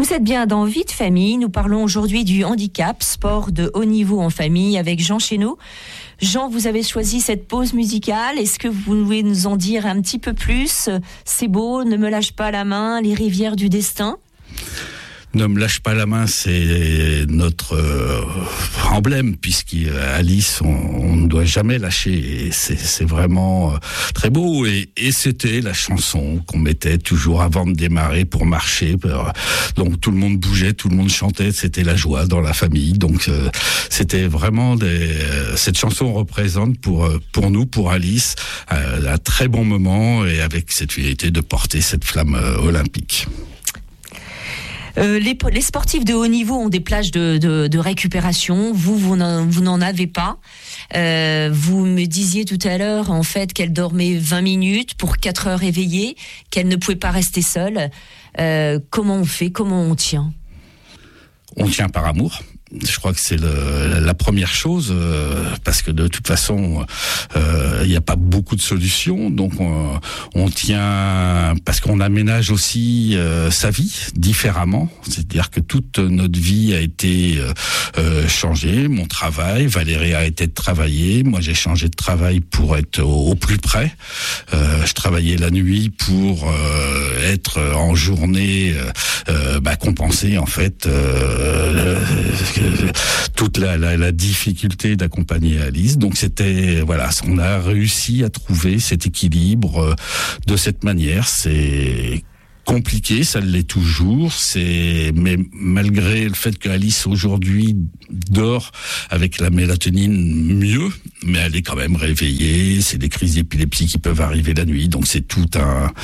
Vous êtes bien dans Vie de famille. Nous parlons aujourd'hui du handicap, sport de haut niveau en famille, avec Jean Chénaud. Jean, vous avez choisi cette pause musicale. Est-ce que vous pouvez nous en dire un petit peu plus ? C'est beau, ne me lâche pas la main, les rivières du destin. Ne me lâche pas la main, c'est notre emblème, puisqu'Alice, on ne doit jamais lâcher. Et c'est vraiment très beau. Et c'était la chanson qu'on mettait toujours avant de démarrer pour marcher. Donc tout le monde bougeait, tout le monde chantait. C'était la joie dans la famille. Donc c'était vraiment cette chanson représente pour nous, pour Alice, un très bon moment, et avec cette finalité de porter cette flamme olympique. Les sportifs de haut niveau ont des plages de récupération. Vous n'en avez pas. Vous me disiez tout à l'heure, en fait, qu'elle dormait 20 minutes pour 4 heures éveillée, qu'elle ne pouvait pas rester seule. Comment on fait ? Comment on tient ? On tient par amour. Je crois que c'est la première chose, parce que de toute façon, il n'y a pas beaucoup de solutions. Donc on tient parce qu'on aménage aussi sa vie différemment. C'est-à-dire que toute notre vie a été changée. Mon travail, Valérie a arrêté de travailler. Moi, j'ai changé de travail pour être au plus près. Je travaillais la nuit pour être en journée, compenser en fait toute la difficulté d'accompagner Alice. Donc on a réussi à trouver cet équilibre de cette manière. C'est compliqué, ça l'est toujours, mais malgré le fait qu'Alice aujourd'hui dort avec la mélatonine mieux, mais elle est quand même réveillée. C'est des crises d'épilepsie qui peuvent arriver la nuit, donc c'est tout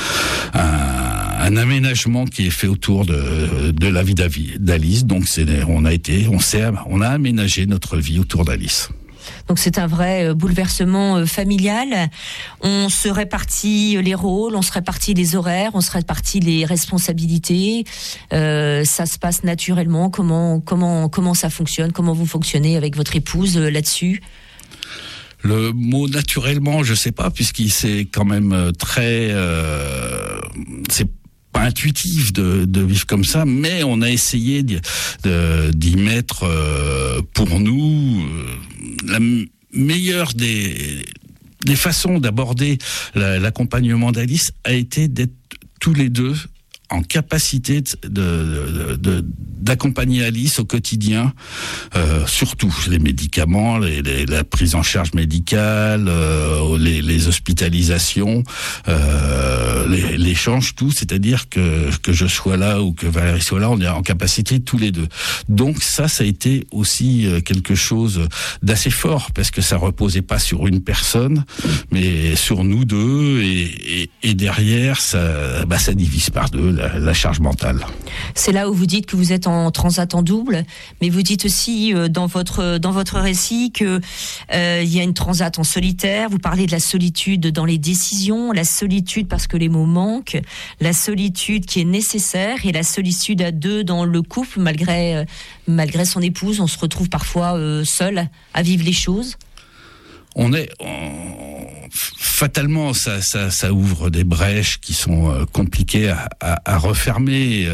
un aménagement qui est fait autour de la vie d'Alice. Donc on a aménagé notre vie autour d'Alice. Donc c'est un vrai bouleversement familial. On se répartit les rôles, on se répartit les horaires, on se répartit les responsabilités. Ça se passe naturellement. Comment ça fonctionne ? Comment vous fonctionnez avec votre épouse là-dessus ? Le mot naturellement, je sais pas, puisqu'il c'est quand même très, c'est pas intuitif de vivre comme ça, mais on a essayé d'y mettre pour nous la meilleure des façons d'aborder l'accompagnement d'Alice a été d'être tous les deux en capacité d'accompagner Alice au quotidien, surtout les médicaments, la prise en charge médicale, les hospitalisations, l'échange, tout. C'est-à-dire que je sois là ou que Valérie soit là, on est en capacité tous les deux. Donc ça a été aussi quelque chose d'assez fort, parce que ça reposait pas sur une personne, mais sur nous deux, et derrière ça divise par deux la charge mentale. C'est là où vous dites que vous êtes en transat en double, mais vous dites aussi dans votre récit que il y a une transat en solitaire. Vous parlez de la solitude dans les décisions, la solitude parce que les mots manquent, la solitude qui est nécessaire, et la solitude à deux dans le couple, malgré son épouse. On se retrouve parfois seul à vivre les choses. Fatalement, ça ouvre des brèches qui sont compliquées à refermer.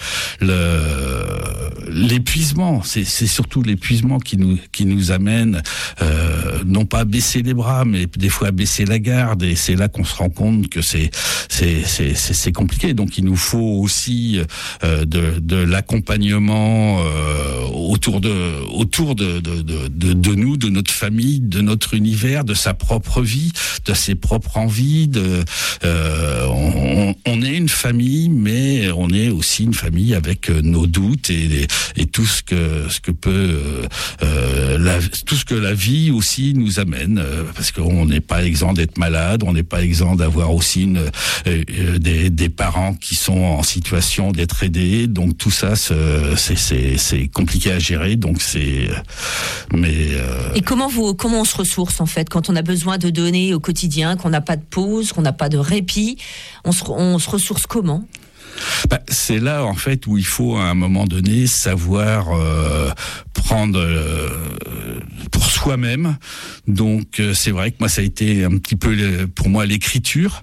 L'épuisement, c'est surtout l'épuisement qui nous amène non pas à baisser les bras, mais des fois à baisser la garde. Et c'est là qu'on se rend compte que c'est compliqué. Donc il nous faut aussi de l'accompagnement autour de nous, de notre famille, de notre univers, de sa propre vie, de ses propres envies. On est une famille, mais on est aussi une famille avec nos doutes et tout ce que peut tout ce que la vie aussi nous amène, parce qu'on n'est pas exempt d'être malade, on n'est pas exempt d'avoir aussi des parents qui sont en situation d'être aidés. Donc tout ça, c'est compliqué à gérer. Donc et comment on se ressource en fait quand on a besoin de donner au quotidien, qu'on n'a pas de pause, qu'on n'a pas de répit, on se ressource comment ? C'est là en fait où il faut à un moment donné savoir prendre pour soi-même. Donc c'est vrai que moi ça a été un petit peu pour moi l'écriture.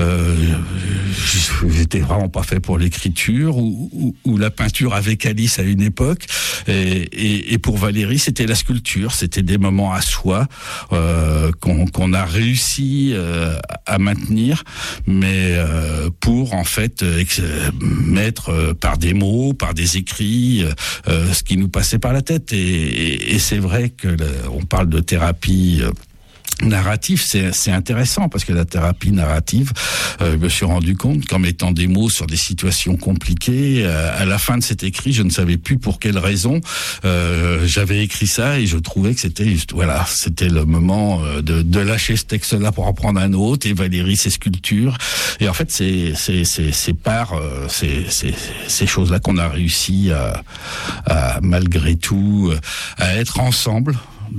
J'étais vraiment pas fait pour l'écriture ou la peinture avec Alice à une époque. Et pour Valérie c'était la sculpture. C'était des moments à soi qu'on a réussi à maintenir, mais pour en fait mettre par des mots, par des écrits, ce qui nous passait par la tête. Et c'est vrai que on parle de thérapie narratif, c'est intéressant parce que la thérapie narrative, je me suis rendu compte qu'en mettant des mots sur des situations compliquées, à la fin de cet écrit, je ne savais plus pour quelle raison j'avais écrit ça et je trouvais que c'était juste, voilà, c'était le moment de lâcher ce texte-là pour en prendre un autre et Valérie ses sculptures. Et en fait, c'est par ces choses-là qu'on a réussi à malgré tout à être ensemble.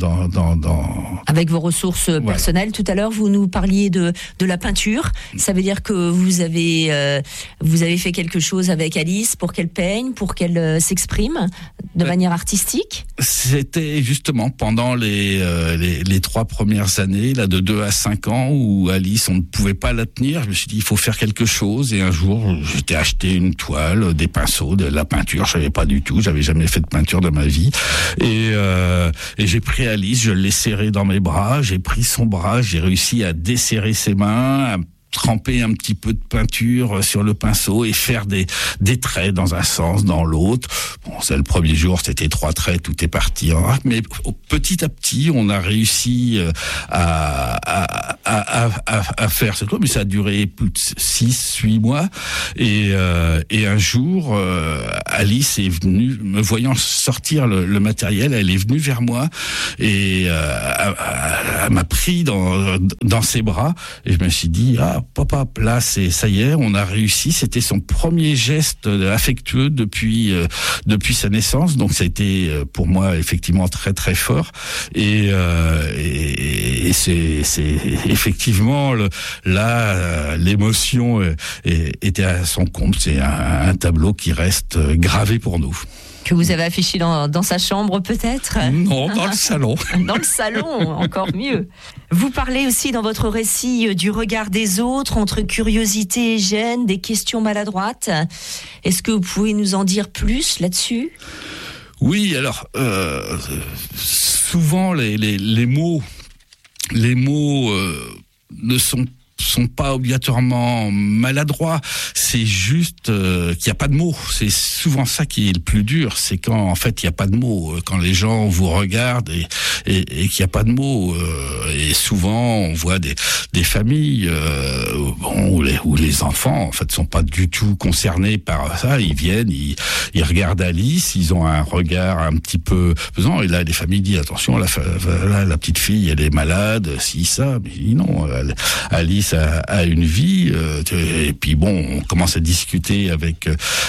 Avec vos ressources personnelles. Tout à l'heure, vous nous parliez de la peinture. Ça veut dire que vous avez fait quelque chose avec Alice pour qu'elle peigne, pour qu'elle s'exprime de manière artistique. C'était justement pendant les 3 premières années, là, de 2 à 5 ans, où Alice, on ne pouvait pas la tenir. Je me suis dit, il faut faire quelque chose. Et un jour, j'étais acheté une toile, des pinceaux, de la peinture. Je savais pas du tout. J'avais jamais fait de peinture de ma vie. Et j'ai pris Alice, je l'ai serrée dans mes bras, j'ai pris son bras, j'ai réussi à desserrer ses mains, à tremper un petit peu de peinture sur le pinceau et faire des traits dans un sens, dans l'autre. Bon, c'est le premier jour, c'était 3 traits, tout est parti. Hein. Mais petit à petit, on a réussi à faire cette chose, mais ça a duré plus de 6-8 mois. Et un jour, Alice est venue, me voyant sortir le matériel, elle est venue vers moi et elle m'a pris dans ses bras et je me suis dit, papa, là, ça y est, on a réussi. C'était son premier geste affectueux depuis sa naissance. Donc, ça a été pour moi effectivement très très fort. Et c'est effectivement l'émotion était à son comble. C'est un tableau qui reste gravé pour nous. Que vous avez affiché dans sa chambre peut-être ? Non, dans le salon. Dans le salon, encore mieux. Vous parlez aussi dans votre récit du regard des autres, entre curiosité et gêne, des questions maladroites. Est-ce que vous pouvez nous en dire plus là-dessus ? Oui, alors, souvent les mots ne sont pas obligatoirement maladroits, c'est juste qu'il n'y a pas de mots. C'est souvent ça qui est le plus dur, c'est quand en fait il n'y a pas de mots, quand les gens vous regardent et qu'il n'y a pas de mots. Et souvent on voit des familles où les enfants en fait sont pas du tout concernés par ça. Ils viennent, ils regardent Alice, ils ont un regard un petit peu pesant et là les familles disent attention, la petite fille elle est malade, si ça, mais non, Alice a une vie et puis bon on commence à discuter avec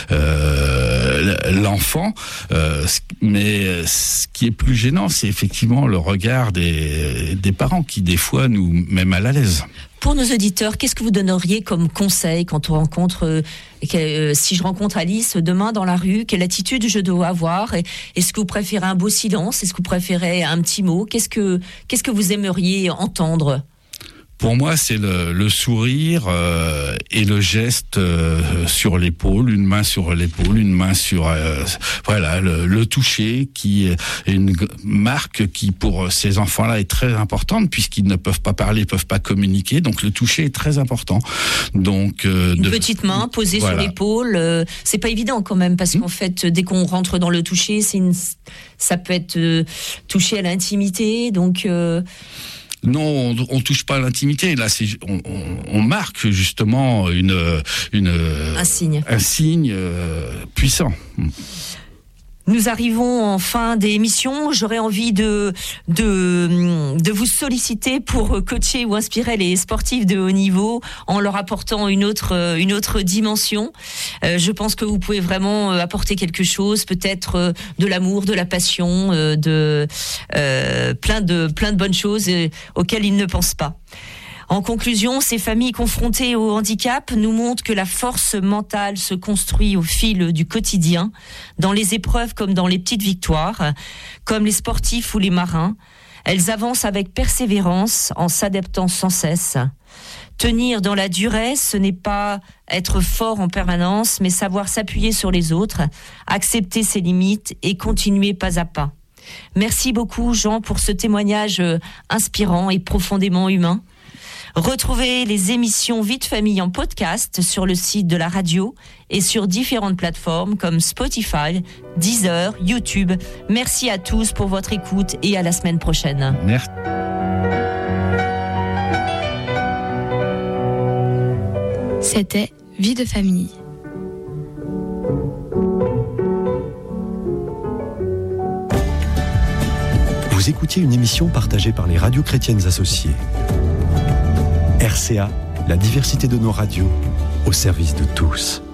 l'enfant mais ce qui est plus gênant c'est effectivement le regard des parents qui des fois nous met mal à l'aise. Pour nos auditeurs, qu'est-ce que vous donneriez comme conseil quand on rencontre, si je rencontre Alice demain dans la rue, quelle attitude je dois avoir ? Est-ce que vous préférez un beau silence ? Est-ce que vous préférez un petit mot ? Qu'est-ce que vous aimeriez entendre ? Pour moi, c'est le sourire et le geste sur l'épaule, une main sur l'épaule, une main sur voilà le toucher qui est une marque qui pour ces enfants-là est très importante puisqu'ils ne peuvent pas parler, peuvent pas communiquer, donc le toucher est très important. Donc une petite main posée sur l'épaule, c'est pas évident quand même parce qu'en fait dès qu'on rentre dans le toucher, ça peut être touché à l'intimité, donc. Non, on touche pas à l'intimité. Là, on marque justement un signe puissant. Nous arrivons en fin d'émission. J'aurais envie de vous solliciter pour coacher ou inspirer les sportifs de haut niveau en leur apportant une autre dimension. Je pense que vous pouvez vraiment apporter quelque chose, peut-être de l'amour, de la passion, plein de bonnes choses auxquelles ils ne pensent pas. En conclusion, ces familles confrontées au handicap nous montrent que la force mentale se construit au fil du quotidien, dans les épreuves comme dans les petites victoires, comme les sportifs ou les marins. Elles avancent avec persévérance en s'adaptant sans cesse. Tenir dans la durée, ce n'est pas être fort en permanence, mais savoir s'appuyer sur les autres, accepter ses limites et continuer pas à pas. Merci beaucoup Jean pour ce témoignage inspirant et profondément humain. Retrouvez les émissions Vie de famille en podcast sur le site de la radio et sur différentes plateformes comme Spotify, Deezer, YouTube. Merci à tous pour votre écoute et à la semaine prochaine. Merci. C'était Vie de famille. Vous écoutiez une émission partagée par les radios chrétiennes associées. RCA, la diversité de nos radios, au service de tous.